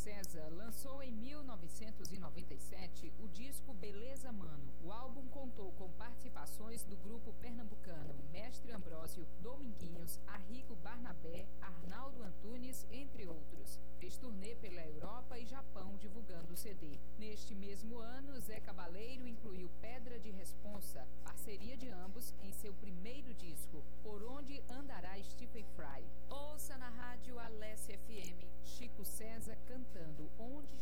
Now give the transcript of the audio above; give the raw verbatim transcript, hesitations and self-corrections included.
César lançou em mil novecentos e noventa e sete o disco Beleza Mano. O álbum contou com participações do grupo pernambucano Mestre Ambrósio, Dominguinhos, Arrigo Barnabé, Arnaldo Antunes, entre outros. Fez turnê pela Europa e Japão divulgando o C D. Neste mesmo ano, Zé Cabaleiro incluiu Pedra de Responsa, parceria de ambos, em seu primeiro disco, Por Onde Andará Stephen Fry. Ouça na rádio Alessia F M, Chico César cantando Onde